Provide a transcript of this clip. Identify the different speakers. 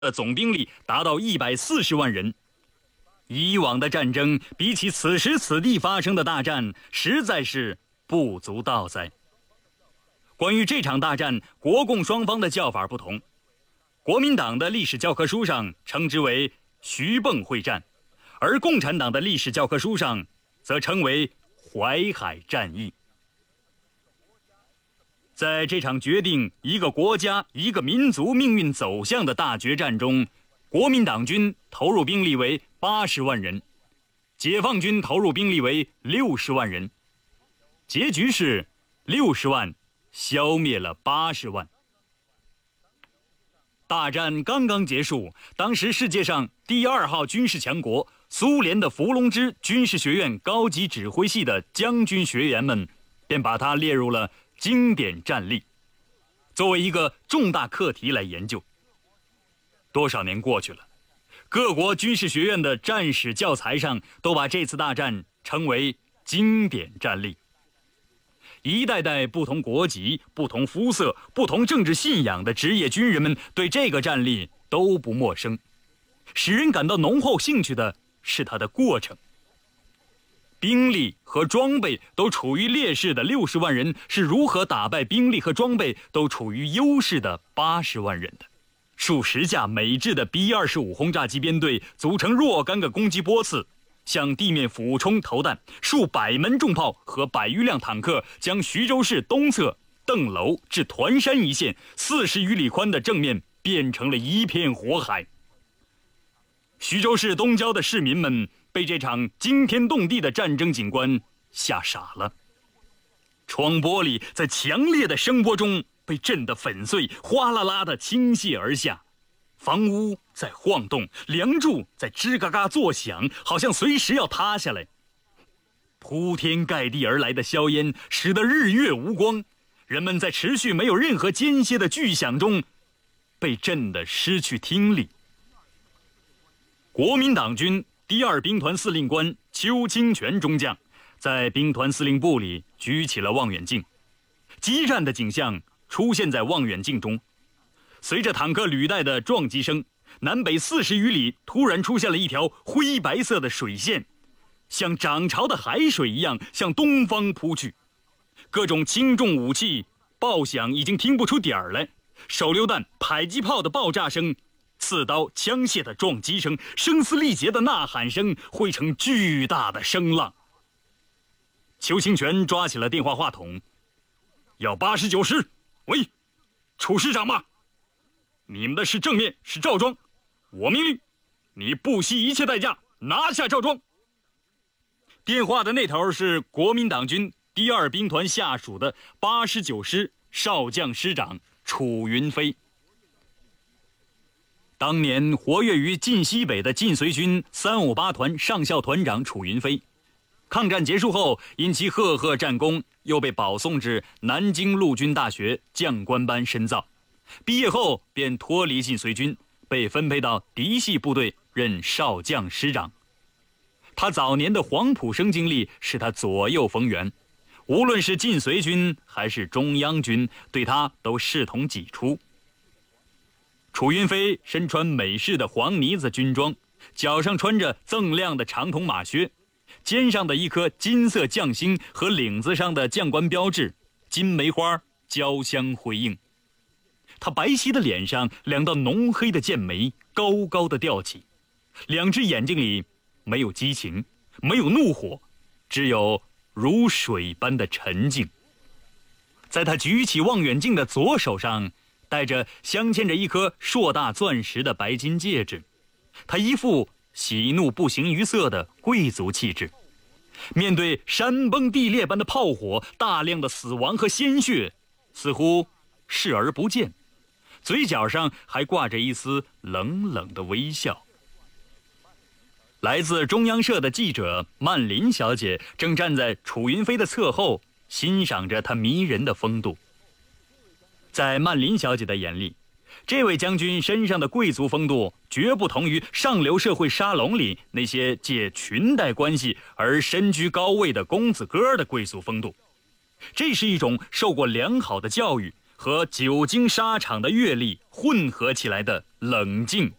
Speaker 1: 的总兵力达到140万人。以往的战争比起此时此地发生的大战，实在是不足道哉。关于这场大战，国共双方的叫法不同。国民党的历史教科书上称之为徐蚌会战，而共产党的历史教科书上则称为淮海战役。在这场决定一个国家、一个民族命运走向的大决战中，国民党军投入兵力为80万人，解放军投入兵力为60万人。结局是60万消灭了80万。大战刚刚结束，当时世界上第2号军事强国苏联的伏龙芝军事学院高级指挥系的将军学员们便把它列入了经典战例，作为一个重大课题来研究。多少年过去了，各国军事学院的战史教材上都把这次大战称为经典战例。一代代不同国籍、不同肤色、不同政治信仰的职业军人们对这个战例都不陌生。使人感到浓厚兴趣的是它的过程。兵力和装备都处于劣势的60万人是如何打败兵力和装备都处于优势的80万人的？数十架美制的 B-25轰炸机编队组成若干个攻击波次，向地面俯冲投弹，数百门重炮和100余辆坦克将徐州市东侧邓楼至团山一线40余里宽的正面变成了一片火海。徐州市东郊的市民们被这场惊天动地的战争景观吓傻了。窗玻璃在强烈的声波中被震得粉碎，哗啦啦地倾泻而下。房屋在晃动，梁柱在吱嘎嘎作响，好像随时要塌下来。铺天盖地而来的硝烟使得日月无光，人们在持续没有任何间歇的巨响中被震得失去听力。国民党军第2兵团司令官邱清泉中将在兵团司令部里举起了望远镜，激战的景象出现在望远镜中。随着坦克履带的撞击声，南北40余里突然出现了一条灰白色的水线，像涨潮的海水一样向东方扑去。各种轻重武器爆响已经听不出点儿来，手榴弹、迫击炮的爆炸声，刺刀、枪械的撞击声，声嘶力竭的呐喊声汇成巨大的声浪。邱清泉抓起了电话话筒：要89师，喂，楚师长吗？你们的是正面，是赵庄，我命令你不惜一切代价拿下赵庄。电话的那头是国民党军第2兵团下属的89师少将师长楚云飞。当年活跃于晋西北的晋绥军358团上校团长楚云飞，抗战结束后因其赫赫战功，又被保送至南京陆军大学将官班深造。毕业后便脱离晋绥军，被分配到嫡系部队任少将师长。他早年的黄埔生经历使他左右逢源，无论是晋绥军还是中央军，对他都视同己出。楚云飞身穿美式的黄呢子军装，脚上穿着锃亮的长筒马靴，肩上的一颗金色将星和领子上的将官标志金梅花交相辉映。他白皙的脸上2道浓黑的剑眉高高的吊起，2只眼睛里没有激情，没有怒火，只有如水般的沉静。在他举起望远镜的左手上戴着镶嵌着一颗硕大钻石的白金戒指，他一副喜怒不形于色的贵族气质。面对山崩地裂般的炮火，大量的死亡和鲜血，似乎视而不见，嘴角上还挂着一丝冷冷的微笑。来自中央社的记者曼琳小姐正站在楚云飞的侧后，欣赏着他迷人的风度。在曼琳小姐的眼里，这位将军身上的贵族风度绝不同于上流社会沙龙里那些借裙带关系而身居高位的公子哥的贵族风度。这是一种受过良好的教育和久经沙场的阅历混合起来的冷静